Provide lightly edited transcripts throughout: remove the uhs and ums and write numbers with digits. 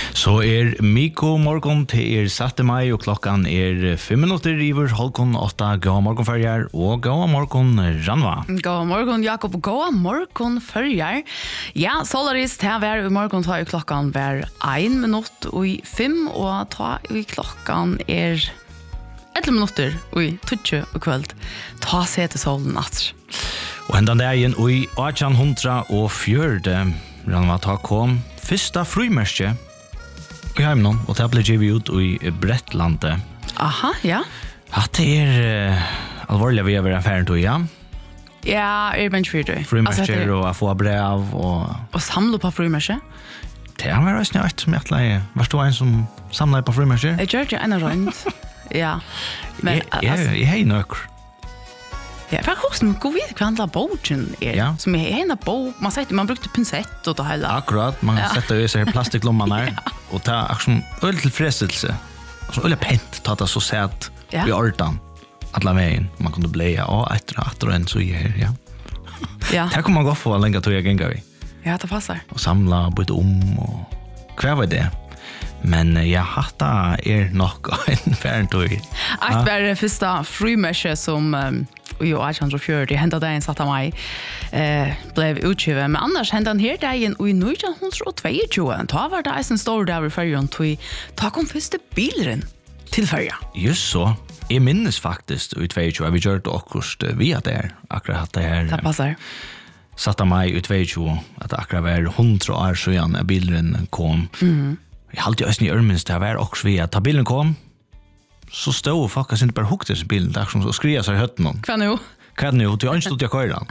Så Miko morgon till 6 maj och klockan 5 minuter över 7:30. God morgon Förjar och god morgon Ranva. God morgon Jakob och god morgon Förjar. Ja, Solarist här var i morgon tar klockan var 1 minut och 5 och tar i klockan 11 minuter och 20 och kväll. Ta sig till solen natt. Och ända där igen och i 1804 Ranva tar kom första frimärke i hemmen och det blev givet ut i Brettlande. Aha, ja. Att det allvarliga vi över affären då, ja. Ja, bench för det. Frimärker och få brev och samla på frimärker. Det var ju snart som jag lägger. Var du en som samlar på frimärker? Jag gör det en runt. Ja. Men jag är nöker. Ja, för hur som går vid kvantla bogen Ja. som är en bok. Man säger man brukte pincett och det hela. Akkurat, man sätter ju så här plastiklomman där och ta action öl till frestelse. Så öl pent ta det så sett i ordan. Alla vägen man kunde bläja och efter en så här, ja. Ja. Här kommer man gå för länge till jag gänga vi. Ja, det passar. Och samla byta och kvar var det. Men jag hatta nog en färntoj. Att vara första frimärke som i 1804 det hände där en satt mig blev utgiven men annars hände han här där i 1922 då var det en stor där i Färjön ta kom första bilen till Färjön. Just så. Jag minns faktiskt i 22 vi gjorde akkurat via där akkurat det här. Det passar. Satta mig i 22 att akkurat var 100 år sedan när bilen kom. Jag hade ju i örmens det var också via att bilen kom. Så stod faktiskt inte bara huktes bilen där som så skrev sig i hötten. Kan nu? Du har inte stått jag köra.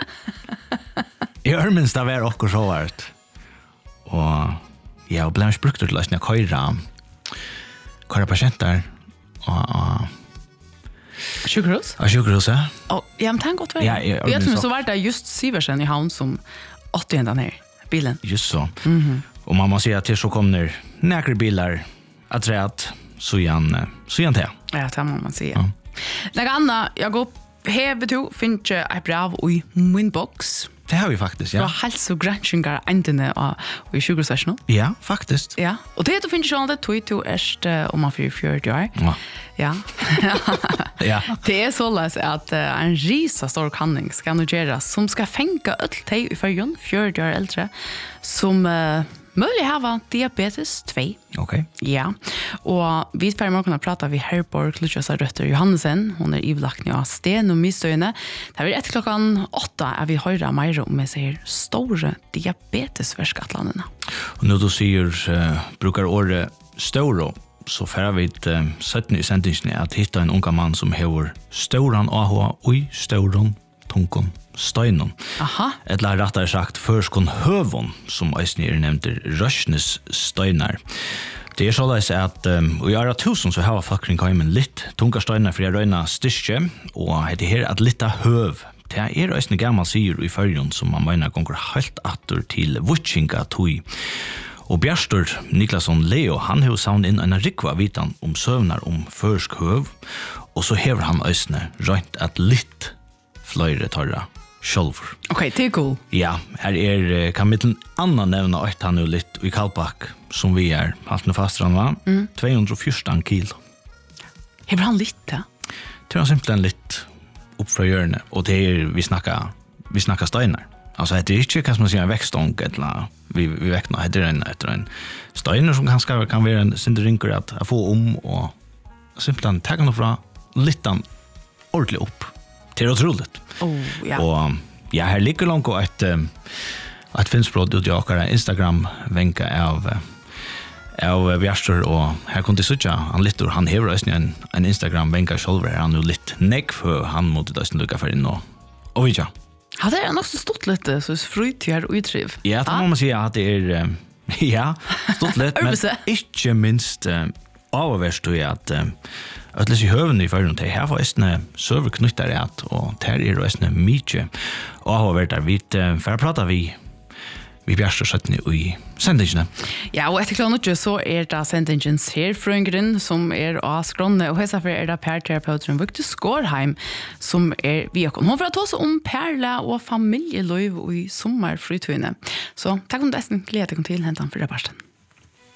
I örmens det var också så vart. Och jag blev brukt till att köra patienter och sjukhus? Ja, sjukhus, ja. Ja, men tänk gott väl. Ja, jag tror så var det just Siversen i havn som 80 ända ner bilen. Just så. Och man måste säga att det så kommer några bilar att rätt så igen till. Ja, det må man säga. Några andra, jag går här to finns ett brev i min box. Det har vi faktiskt, ja. Från hälsogranskningar ändene i 20-sessionen. Ja, faktiskt. Ja, och det finns ju alltid tweet om man för 40 år. Ja. Ja. Det är så att en risa stor kanning ska nu göras som ska fänga öll tej i Färjön 40 år äldre som möjligt hava diabetes 2. Okej. Ja. Och vi får morgon prata vi Herborg Lucia Rötter Johansen. Hon är ivlakning av sten och missöjne. Det är 8:00 är vi höra mer om med sig stora diabetesverskatlandena. Och nu då säger brukar året stora så får vi ett 17 i sändningen att hitta en unga man som har storan AH och storan tunkon steinon. Aha. Eller rättare sagt förskon hövon som Eisner nämnde Rösnes steinar. Det är så att i år 1000 så har folk kring heimen litt tunga steinar för att röna styrke och det här att lite höv. Det är Eisner gammal sier i Färjön som man menar gånger helt attor till Vuchinga tui. Og Bjærstur Niklasson Leo, han har savnet inn en rikva vitan om søvnar om førsk høv, og så hever han øysene rønt at litt fløyre tarra sjølver. Okej, det är cool. Ja, her kan mitt annan nevna at han er litt i Kalbak, som vi halt nu fastran va, 214 kilo. Hever han litt, ja? Det er simpelthen litt opp fra hjørnet, og det vi snackar steinar. Alltså det är inte kan man säga en växtång eller vi väcknar det är en steiner som kanske kan vara en syndrinker att få och simpelthen ta kan från litan ordentligt upp. Det är otroligt. Ja. Och ja, här ligger långt och ett finnsbrott ut i Instagram vänka av Bjärstur och här kunde det sucha han hever en Instagram vänka själv han nu lite neck för han mot det som lucka för in och ja. Ja, det är också stort lite så frytjär och utriv. Ja, det må man säga att det är ja, stort lite men inte minst avvärst då att i höven i Färjön till här var det serverknyttar rätt och där är det mycket och har varit där vi för prata vi Bjärstur sätter i sändningen. Ja, och efter klart så det sändningens här fröngren som av skronne och hesa för det parterapeuten Victor Skårheim som vi kom. Hon får ta oss om perla och familjeliv i sommarfritøyene. Så tack om det, gleder deg til hentan for det barsten.